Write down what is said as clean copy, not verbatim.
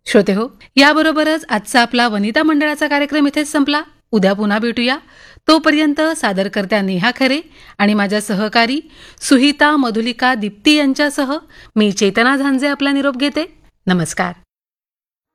श्रोते हो, याबरोबरच आजचा आपला वनिता मंडळाचा कार्यक्रम इथेच संपला. उद्या पुन्हा भेटूया. तोपर्यंत सादरकर्त्या नेहा खरे आणि माझ्या सहकारी सुहिता, मधुलिका, दीप्ती यांच्यासह मी चेतना झांजे आपला निरोप घेते. नमस्कार.